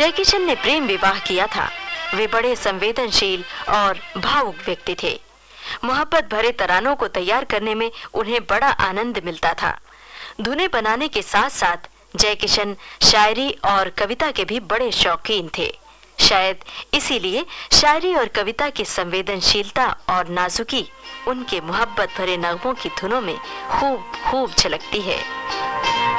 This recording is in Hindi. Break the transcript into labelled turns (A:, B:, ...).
A: जयकिशन ने प्रेम विवाह किया था। वे बड़े संवेदनशील और भावुक व्यक्ति थे। मोहब्बत भरे तरानों को तैयार करने में उन्हें बड़ा आनंद मिलता था। धुनें बनाने के साथ साथ जयकिशन शायरी और कविता के भी बड़े शौकीन थे। शायद इसीलिए शायरी और कविता की संवेदनशीलता और नाजुकी उनके मोहब्बत भरे नगमों की धुनों में खूब खूब झलकती है।